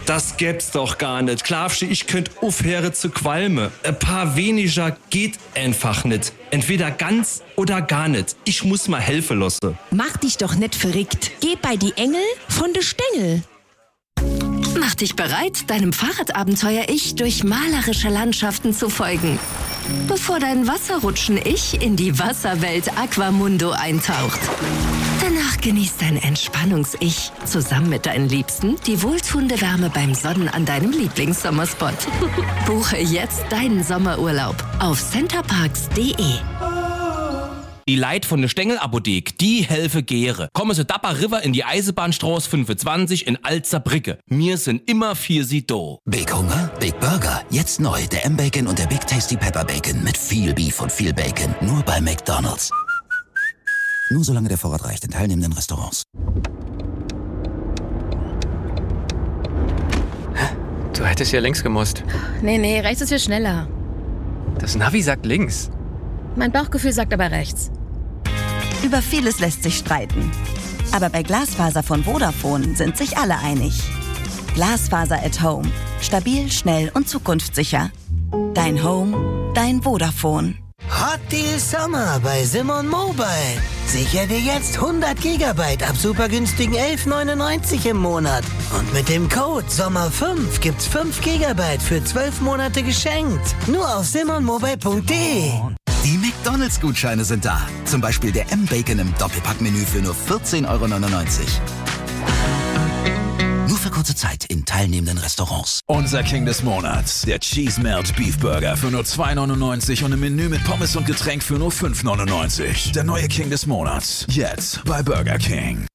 Das gäb's doch gar nicht. Klarfschi, ich könnt aufhören zu qualmen. Ein paar weniger geht einfach nicht. Entweder ganz oder gar nicht. Ich muss mal helfen lassen. Mach dich doch nicht verrückt. Geh bei die Engel von de Stängel. Mach dich bereit, deinem Fahrradabenteuer-Ich durch malerische Landschaften zu folgen. Bevor dein Wasserrutschen-Ich in die Wasserwelt Aquamundo eintaucht. Danach genießt dein Entspannungs-Ich zusammen mit deinen Liebsten die wohltuende Wärme beim Sonnen an deinem Lieblingssommerspot. Buche jetzt deinen Sommerurlaub auf centerparks.de. Die Leid von der Stengel-Apothek, die helfe Gere. Kommen Sie Dapper River in die Eisenbahnstraße 25 in Alzerbrücke. Wir sind immer für Sie da. Big Hunger, Big Burger. Jetzt neu der M-Bacon und der Big Tasty Pepper Bacon mit viel Beef und viel Bacon. Nur bei McDonald's. Nur solange der Vorrat reicht in teilnehmenden Restaurants. Du hättest ja links gemusst. Nee, rechts ist viel schneller. Das Navi sagt links. Mein Bauchgefühl sagt aber rechts. Über vieles lässt sich streiten. Aber bei Glasfaser von Vodafone sind sich alle einig. Glasfaser at Home. Stabil, schnell und zukunftssicher. Dein Home, dein Vodafone. Hot Deal Summer bei Simon Mobile. Sicher dir jetzt 100 GB ab super günstigen 11,99 im Monat. Und mit dem Code SOMMER5 gibt's 5 GB für 12 Monate geschenkt. Nur auf simonmobile.de. Die McDonald's-Gutscheine sind da. Zum Beispiel der M-Bacon im Doppelpackmenü für nur 14,99 €. Nur für kurze Zeit in teilnehmenden Restaurants. Unser King des Monats, der Cheese Melt Beef Burger für nur 2,99 € und im Menü mit Pommes und Getränk für nur 5,99 €. Der neue King des Monats, jetzt bei Burger King.